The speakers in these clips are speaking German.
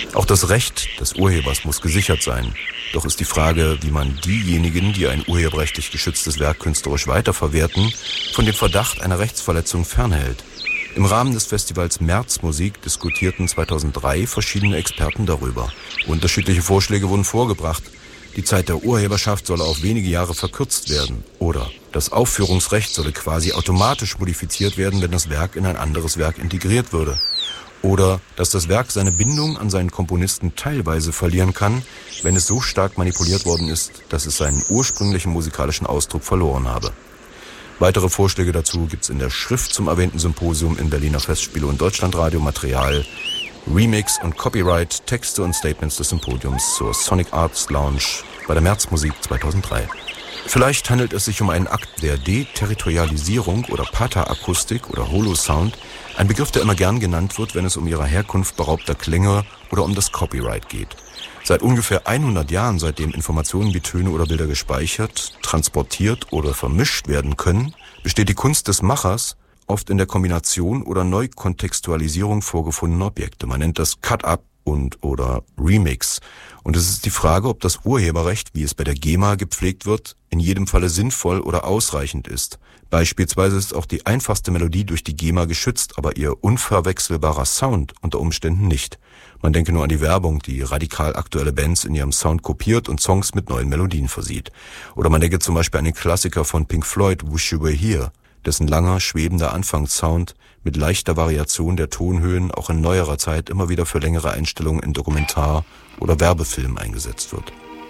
Auch das Recht des Urhebers muss gesichert sein. Doch ist die Frage, wie man diejenigen, die ein urheberrechtlich geschütztes Werk künstlerisch weiterverwerten, von dem Verdacht einer Rechtsverletzung fernhält. Im Rahmen des Festivals Märzmusik diskutierten 2003 verschiedene Experten darüber. Unterschiedliche Vorschläge wurden vorgebracht. Die Zeit der Urheberschaft solle auf wenige Jahre verkürzt werden. Oder das Aufführungsrecht solle quasi automatisch modifiziert werden, wenn das Werk in ein anderes Werk integriert würde. Oder dass das Werk seine Bindung an seinen Komponisten teilweise verlieren kann, wenn es so stark manipuliert worden ist, dass es seinen ursprünglichen musikalischen Ausdruck verloren habe. Weitere Vorschläge dazu gibt's in der Schrift zum erwähnten Symposium in Berliner Festspiele und Deutschlandradio, Material, Remix und Copyright, Texte und Statements des Symposiums zur Sonic Arts Lounge bei der Märzmusik 2003. Vielleicht handelt es sich um einen Akt der Deterritorialisierung oder Paterakustik oder Holosound, ein Begriff, der immer gern genannt wird, wenn es um ihrer Herkunft beraubter Klänge oder um das Copyright geht. Seit ungefähr 100 Jahren, seitdem Informationen wie Töne oder Bilder gespeichert, transportiert oder vermischt werden können, besteht die Kunst des Machers oft in der Kombination oder Neukontextualisierung vorgefundener Objekte. Man nennt das Cut-Up oder Remix. Und es ist die Frage, ob das Urheberrecht, wie es bei der GEMA gepflegt wird, in jedem Falle sinnvoll oder ausreichend ist. Beispielsweise ist auch die einfachste Melodie durch die GEMA geschützt, aber ihr unverwechselbarer Sound unter Umständen nicht. Man denke nur an die Werbung, die radikal aktuelle Bands in ihrem Sound kopiert und Songs mit neuen Melodien versieht. Oder man denke zum Beispiel an den Klassiker von Pink Floyd, Wish You Were Here, dessen langer, schwebender Anfangssound mit leichter Variation der Tonhöhen auch in neuerer Zeit immer wieder für längere Einstellungen in Dokumentar- oder Werbefilmen eingesetzt wird.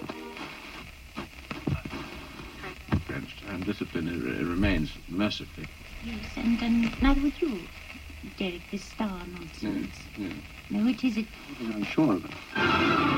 Discipline remains mercifully. Yes, and neither would you, Derek, this star nonsense. Yeah. No, it isn't. I'm sure of it.